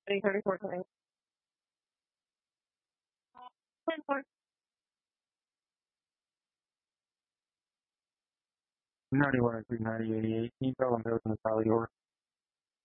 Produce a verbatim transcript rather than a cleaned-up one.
three thirty-four twenty. ten four. ninety-one, three ninety, eighty-eight. Can you tell them those in the Valley York?